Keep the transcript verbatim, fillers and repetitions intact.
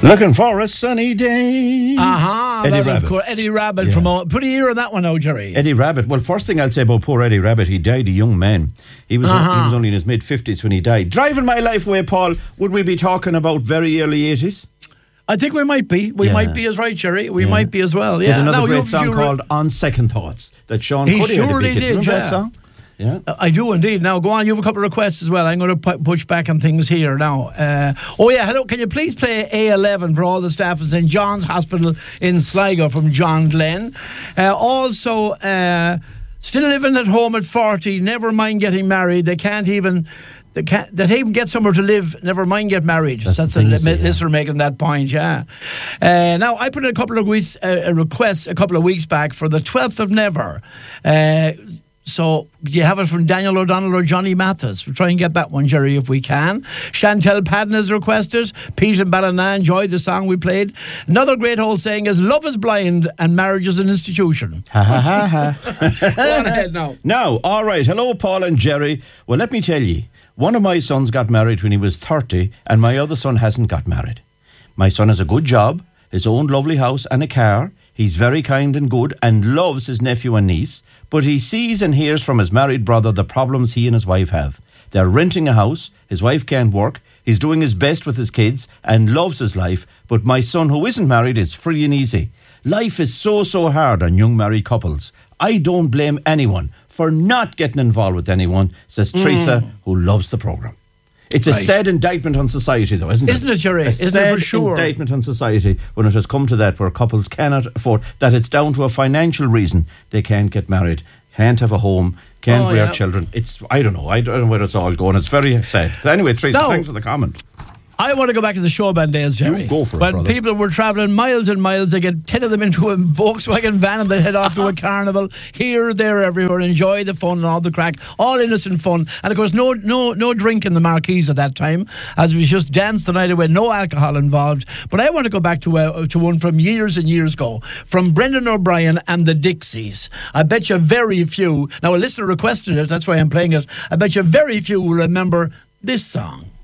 Looking for a sunny day. Aha, Eddie that, Rabbitt. Of course, Eddie Rabbitt Yeah. from all, put a ear on that one now, Jerry. Eddie Rabbitt. Well, first thing I'll say about poor Eddie Rabbitt, he died a young man. He was Uh-huh. he was only in his mid fifties when he died. Driving my life away, Paul. Would we be talking about very early eighties? I think we might be. We Yeah. might be as right, Jerry. We Yeah. might be as well. Did Yeah. another Now, great you- song you re- called "On Second Thoughts" that Sean He Cuddy had a surely big hit. did, Remember yeah. that song? Yeah. I do indeed. Now, go on. You have a couple of requests as well. I'm going to pu- push back on things here now. Uh, oh, yeah. Hello. Can you please play A eleven for all the staff in Saint John's Hospital in Sligo from John Glenn? Uh, also, uh, still living at home at forty. Never mind getting married. They can't even... They can't, they even get somewhere to live, never mind get married. That's That's, the a thing, li- you see, yeah. listener making that point, yeah. Uh, now, I put in a couple of weeks, uh, requests a couple of weeks back for the twelfth of Never. Uh, So, do you have it from Daniel O'Donnell or Johnny Mathis? We'll try and get that one, Jerry, if we can. Chantel Padden has requested. Pete and Ballina enjoyed the song we played. Another great old saying is, love is blind and marriage is an institution. Ha ha ha ha. Go on ahead now. Now, all right. Hello, Paul and Jerry. Well, let me tell you, one of my sons got married when he was thirty, and my other son hasn't got married. My son has a good job, his own lovely house and a car. He's very kind and good and loves his nephew and niece, but he sees and hears from his married brother the problems he and his wife have. They're renting a house, his wife can't work, he's doing his best with his kids and loves his life, but my son who isn't married is free and easy. Life is so, so hard on young married couples. I don't blame anyone for not getting involved with anyone, says mm. Teresa, who loves the programme. It's a Right. sad indictment on society, though, isn't it? Isn't it, Jerry? A Isn't it sad for sure? indictment on society when it has come to that, where couples cannot afford, that it's down to a financial reason they can't get married, can't have a home, can't Oh, rear yeah. children. It's, I don't know. I don't know where it's all going. It's very sad. But anyway, Teresa, No. thanks for the comment. I want to go back to the showband days, Jerry. You go for it, When brother. people were travelling miles and miles, they get ten of them into a Volkswagen van and they head off to a carnival here, there, everywhere, enjoy the fun and all the crack, all innocent fun. And of course, no no, no drink in the marquees at that time, as we just danced the night away, no alcohol involved. But I want to go back to uh, to one from years and years ago, from Brendan O'Brien and the Dixies. I bet you very few, now a listener requested it, that's why I'm playing it, I bet you very few will remember this song.